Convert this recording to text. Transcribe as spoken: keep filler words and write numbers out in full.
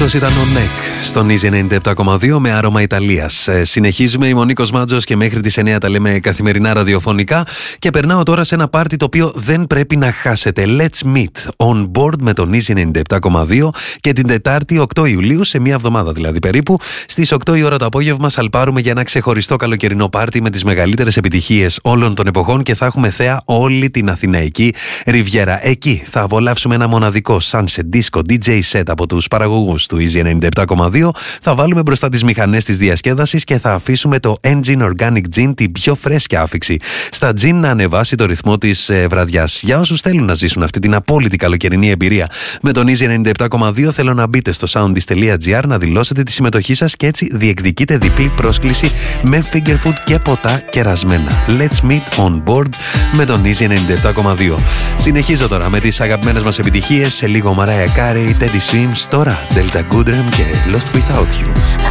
Αυτός ήταν ο Νεκ στον Easy ενενήντα επτά κόμμα δύο με άρωμα Ιταλίας. Ε, συνεχίζουμε, είμαι ο Νίκος Μάτζος και μέχρι τις εννιά τα λέμε καθημερινά ραδιοφωνικά. Και περνάω τώρα σε ένα πάρτι το οποίο δεν πρέπει να χάσετε. Let's meet on board με τον Easy ενενήντα επτά κόμμα δύο και την Τετάρτη οκτώ Ιουλίου, σε μία εβδομάδα δηλαδή περίπου, στις οκτώ η ώρα το απόγευμα σαλπάρουμε για ένα ξεχωριστό καλοκαιρινό πάρτι με τις μεγαλύτερες επιτυχίες όλων των εποχών και θα έχουμε θέα όλη την Αθηναϊκή Ριβιέρα. Εκεί θα απολαύσουμε ένα μοναδικό sunset disco ντι τζέι set από τους παραγωγούς του Easy ενενήντα επτά κόμμα δύο. Θα βάλουμε μπροστά τις μηχανές της διασκέδασης και θα αφήσουμε το Engine Organic Gin, την πιο φρέσκια άφιξη στα gin, να ανεβάσει το ρυθμό της ε, βραδιάς. Για όσους θέλουν να ζήσουν αυτή την απόλυτη καλοκαιρινή εμπειρία με τον Easy ενενήντα επτά κόμμα δύο, θέλω να μπείτε στο soundis τελεία gr, να δηλώσετε τη συμμετοχή σας και έτσι διεκδικείτε διπλή πρόσκληση με finger food και ποτά κερασμένα. Let's meet on board με τον Easy ενενήντα επτά κόμμα δύο. Συνεχίζω τώρα με τις αγαπημένες μας επιτυχίες. Σε λίγο Mariah Carey, Teddy Swims, τώρα Delta Goodrem και Lost Without You.